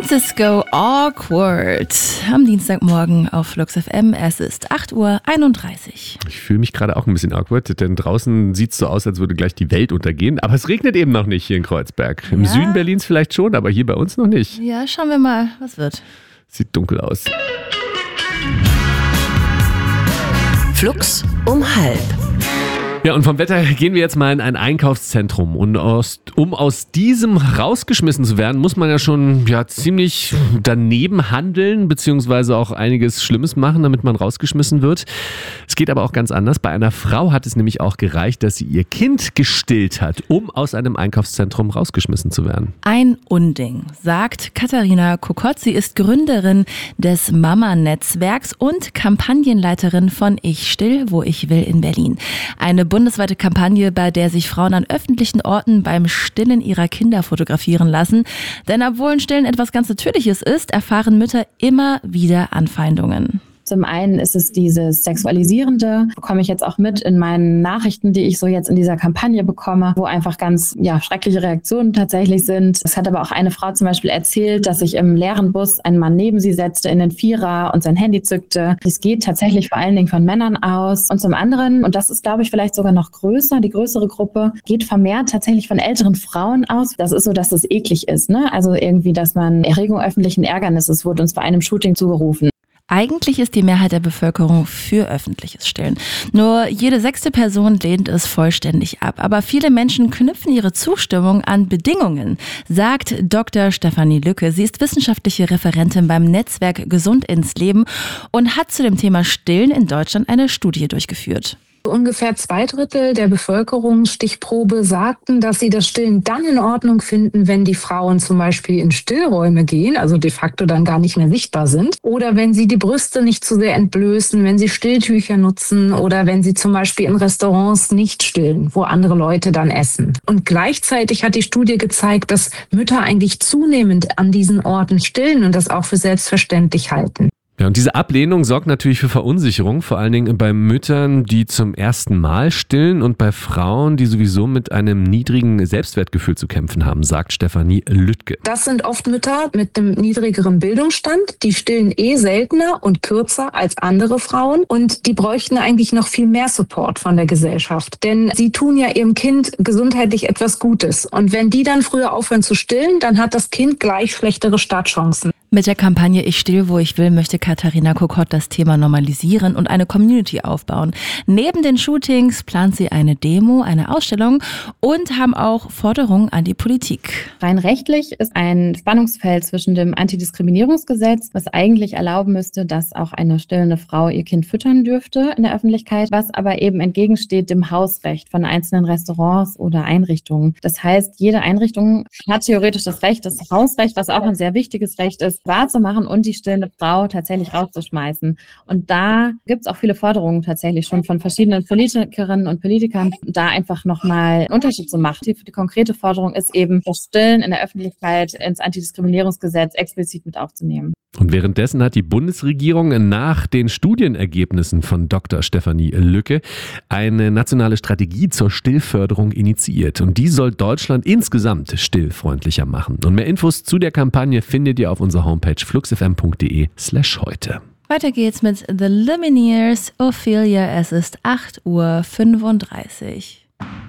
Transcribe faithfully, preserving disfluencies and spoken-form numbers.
Francisco Awkward am Dienstagmorgen auf Flux F M. Es ist acht Uhr einunddreißig. Ich fühle mich gerade auch ein bisschen awkward, denn draußen sieht es so aus, als würde gleich die Welt untergehen. Aber es regnet eben noch nicht hier in Kreuzberg. Im Ja. Süden Berlins vielleicht schon, aber hier bei uns noch nicht. Ja, schauen wir mal, was wird. Sieht dunkel aus. Flux um halb. Ja, und vom Wetter gehen wir jetzt mal in ein Einkaufszentrum. Und aus, um aus diesem rausgeschmissen zu werden, muss man ja schon ja, ziemlich daneben handeln, beziehungsweise auch einiges Schlimmes machen, damit man rausgeschmissen wird. Es geht aber auch ganz anders. Bei einer Frau hat es nämlich auch gereicht, dass sie ihr Kind gestillt hat, um aus einem Einkaufszentrum rausgeschmissen zu werden. Ein Unding, sagt Katharina Kokott. Sie ist Gründerin des Mama-Netzwerks und Kampagnenleiterin von Ich still, wo ich will in Berlin. Eine bundesweite Kampagne, bei der sich Frauen an öffentlichen Orten beim Stillen ihrer Kinder fotografieren lassen. Denn obwohl ein Stillen etwas ganz Natürliches ist, erfahren Mütter immer wieder Anfeindungen. Zum einen ist es dieses Sexualisierende, bekomme ich jetzt auch mit in meinen Nachrichten, die ich so jetzt in dieser Kampagne bekomme, wo einfach ganz ja, schreckliche Reaktionen tatsächlich sind. Es hat aber auch eine Frau zum Beispiel erzählt, dass sich im leeren Bus ein Mann neben sie setzte in den Vierer und sein Handy zückte. Es geht tatsächlich vor allen Dingen von Männern aus. Und zum anderen, und das ist glaube ich vielleicht sogar noch größer, die größere Gruppe, geht vermehrt tatsächlich von älteren Frauen aus. Das ist so, dass es eklig ist, ne? Also irgendwie, dass man Erregung öffentlichen Ärgernisses wurde uns bei einem Shooting zugerufen. Eigentlich ist die Mehrheit der Bevölkerung für öffentliches Stillen. Nur jede sechste Person lehnt es vollständig ab. Aber viele Menschen knüpfen ihre Zustimmung an Bedingungen, sagt Doktor Stefanie Lücke. Sie ist wissenschaftliche Referentin beim Netzwerk Gesund ins Leben und hat zu dem Thema Stillen in Deutschland eine Studie durchgeführt. Ungefähr zwei Drittel der Bevölkerungsstichprobe sagten, dass sie das Stillen dann in Ordnung finden, wenn die Frauen zum Beispiel in Stillräume gehen, also de facto dann gar nicht mehr sichtbar sind, oder wenn sie die Brüste nicht zu sehr entblößen, wenn sie Stilltücher nutzen oder wenn sie zum Beispiel in Restaurants nicht stillen, wo andere Leute dann essen. Und gleichzeitig hat die Studie gezeigt, dass Mütter eigentlich zunehmend an diesen Orten stillen und das auch für selbstverständlich halten. Ja, und diese Ablehnung sorgt natürlich für Verunsicherung, vor allen Dingen bei Müttern, die zum ersten Mal stillen und bei Frauen, die sowieso mit einem niedrigen Selbstwertgefühl zu kämpfen haben, sagt Stefanie Lüttke. Das sind oft Mütter mit einem niedrigeren Bildungsstand, die stillen eh seltener und kürzer als andere Frauen und die bräuchten eigentlich noch viel mehr Support von der Gesellschaft, denn sie tun ja ihrem Kind gesundheitlich etwas Gutes und wenn die dann früher aufhören zu stillen, dann hat das Kind gleich schlechtere Startchancen. Mit der Kampagne Ich still, wo ich will, möchte Katharina Kokott das Thema normalisieren und eine Community aufbauen. Neben den Shootings plant sie eine Demo, eine Ausstellung und haben auch Forderungen an die Politik. Rein rechtlich ist ein Spannungsfeld zwischen dem Antidiskriminierungsgesetz, was eigentlich erlauben müsste, dass auch eine stillende Frau ihr Kind füttern dürfte in der Öffentlichkeit, was aber eben entgegensteht dem Hausrecht von einzelnen Restaurants oder Einrichtungen. Das heißt, jede Einrichtung hat theoretisch das Recht, das Hausrecht, was auch ein sehr wichtiges Recht ist, wahrzumachen und die stillende Frau tatsächlich rauszuschmeißen. Und da gibt es auch viele Forderungen tatsächlich schon von verschiedenen Politikerinnen und Politikern, da einfach nochmal einen Unterschied zu machen. Die, die konkrete Forderung ist eben, das Stillen in der Öffentlichkeit ins Antidiskriminierungsgesetz explizit mit aufzunehmen. Und währenddessen hat die Bundesregierung nach den Studienergebnissen von Doktor Stefanie Lücke eine nationale Strategie zur Stillförderung initiiert. Und die soll Deutschland insgesamt stillfreundlicher machen. Und mehr Infos zu der Kampagne findet ihr auf unserer Homepage fluxfm.de slash heute. Weiter geht's mit The Lumineers, Ophelia. Es ist acht Uhr fünfunddreißig.